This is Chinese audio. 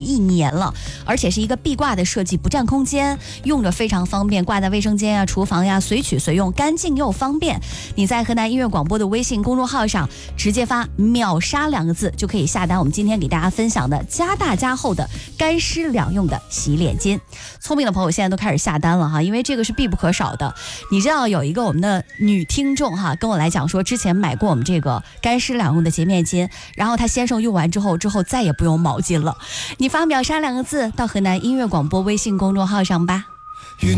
1年了，而且是一个壁挂的设计，不占空间，用着非常方便，挂在卫生间呀、厨房呀，随取随用，干净又方便。你在河南音乐广播的微信公众号上直接发秒杀2个字，就可以下单我们今天给大家分享的加大加厚的干湿两用的洗脸巾。聪明的朋友现在都开始下单了哈，因为这个是必不可少的。你知道有一个我们的女听众哈跟我来讲说，之前买过我们这个干湿两用的洁面巾，然后她先生用完之后再也不用毛巾了。你发秒杀2个字到河南音乐广播微信公众号上吧。 与